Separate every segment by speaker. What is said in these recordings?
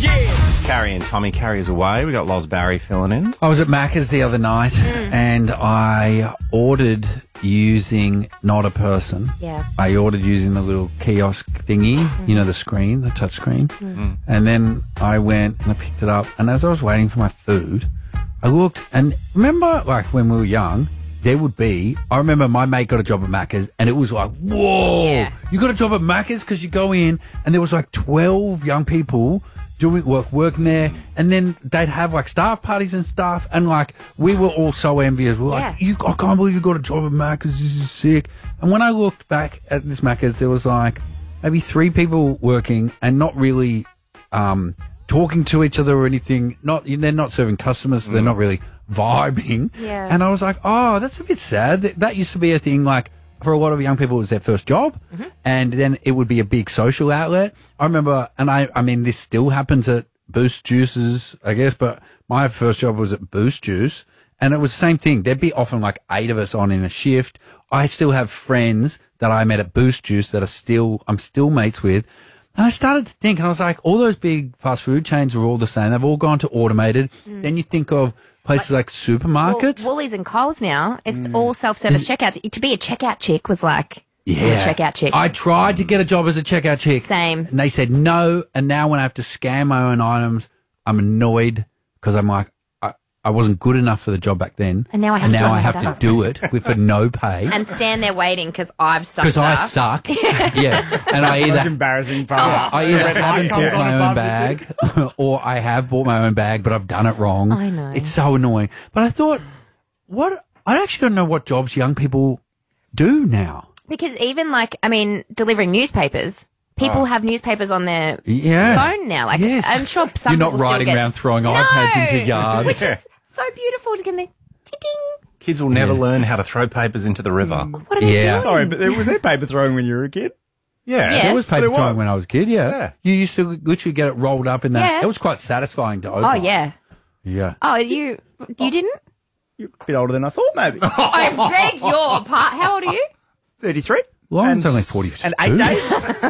Speaker 1: Carrie and Tommy. Carrie's away. We got Loz Barry filling in.
Speaker 2: I was at Macca's the other night and I ordered using not a person.
Speaker 3: Yeah.
Speaker 2: I ordered using the little kiosk thingy, you know, the screen, the touch screen. And then I went and I picked it up. And as I was waiting for my food, I looked and remember, like, when we were young, there would be, I remember my mate got a job at Macca's and it was like, whoa,
Speaker 3: Yeah.
Speaker 2: you got a job at Macca's? Because you go in and there was like 12 young people doing working there, and then they'd have like staff parties and stuff, and like we were all so envious. We're like, I can't believe you got a job at Macca's, this is sick. And when I looked back at this Macca's, there was like maybe 3 people working and not really talking to each other or anything. They're not serving customers, so they're not really vibing.
Speaker 3: Yeah.
Speaker 2: And I was like, oh, that's a bit sad. That used to be a thing, like, for a lot of young people, it was their first job, and then it would be a big social outlet. I remember, and I mean, this still happens at Boost Juices, I guess, but my first job was at Boost Juice, and it was the same thing. There'd be often like 8 of us on in a shift. I still have friends that I met at Boost Juice that I'm still mates with. And I started to think, and I was like, all those big fast food chains are all the same. They've all gone to automated. Then you think of places like supermarkets.
Speaker 3: Woolies and Coles now, it's all self-service checkouts. To be a checkout chick was like,
Speaker 2: Yeah.
Speaker 3: a checkout chick.
Speaker 2: I tried to get a job as a checkout chick.
Speaker 3: Same.
Speaker 2: And they said no. And now when I have to scan my own items, I'm annoyed because I'm like, I wasn't good enough for the job back then.
Speaker 3: And now I have to do it myself.
Speaker 2: do it for no pay.
Speaker 3: And stand there waiting because I've stuck
Speaker 2: Because I suck. Yeah. And I
Speaker 4: That's
Speaker 2: either,
Speaker 4: embarrassing part.
Speaker 2: I either haven't bought my own bag or I have bought my own bag, but I've done it wrong.
Speaker 3: I know.
Speaker 2: It's so annoying. But I thought, I actually don't know what jobs young people do now.
Speaker 3: Because even like, I mean, delivering newspapers, people have newspapers on their phone now. Like,
Speaker 2: Yes.
Speaker 3: I'm sure some
Speaker 2: You're not
Speaker 3: people still
Speaker 2: riding
Speaker 3: get-
Speaker 2: around throwing
Speaker 3: No!
Speaker 2: iPads into yards.
Speaker 3: Which is so beautiful to get the ding.
Speaker 1: Kids will never learn how to throw papers into the river.
Speaker 3: What are they doing?
Speaker 4: Sorry, but was there paper throwing when you were a kid?
Speaker 1: Yeah.
Speaker 3: Yes.
Speaker 2: There was paper
Speaker 4: There was.
Speaker 2: throwing when I was a kid, yeah.
Speaker 1: Yeah.
Speaker 2: You used to literally get it rolled up in that.
Speaker 3: Yeah.
Speaker 2: It was quite satisfying to open.
Speaker 3: Oh, yeah.
Speaker 2: Yeah.
Speaker 3: Oh, you didn't?
Speaker 4: You're a bit older than I thought, maybe.
Speaker 3: I beg your pardon. How old are you?
Speaker 4: 33.
Speaker 2: Lauren's only 42.
Speaker 4: And 8 days.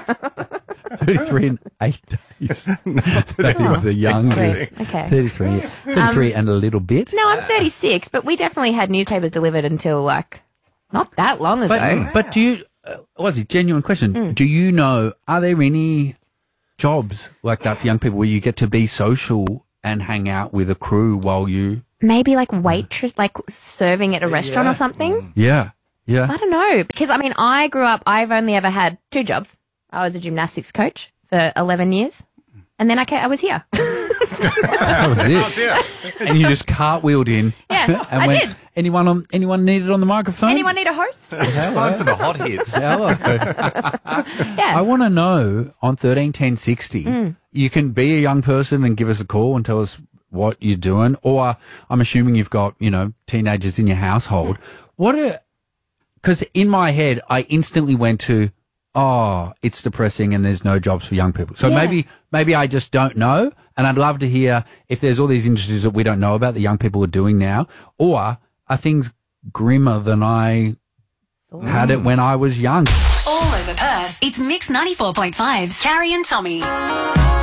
Speaker 2: 33 and 8 days. That is the youngest.
Speaker 3: Sweet. Okay.
Speaker 2: 33 and a little bit.
Speaker 3: No, I'm 36, but we definitely had newspapers delivered until like not that long ago.
Speaker 2: But do you, what's it, genuine question, do you know, are there any jobs like that for young people where you get to be social and hang out with a crew while you...
Speaker 3: Maybe like waitress, like serving at a restaurant or something.
Speaker 2: Yeah. Yeah.
Speaker 3: I don't know. Because, I mean, I grew up, I've only ever had 2 jobs. I was a gymnastics coach for 11 years. And then I was here.
Speaker 2: That was it. And you just cartwheeled in.
Speaker 3: Yeah,
Speaker 2: and
Speaker 3: I
Speaker 2: went,
Speaker 3: did.
Speaker 2: anyone needed on the microphone?
Speaker 3: Anyone need a host?
Speaker 1: Time for the hot hits.
Speaker 2: Hello.
Speaker 3: Yeah.
Speaker 2: I want to know on 131060, you can be a young person and give us a call and tell us what you're doing. Or I'm assuming you've got, teenagers in your household. Because in my head, I instantly went to, it's depressing and there's no jobs for young people. So
Speaker 3: Yeah.
Speaker 2: maybe I just don't know. And I'd love to hear if there's all these industries that we don't know about that young people are doing now, or are things grimmer than I had it when I was young.
Speaker 5: All over Perth, it's Mix 94.5's Carrie and Tommy.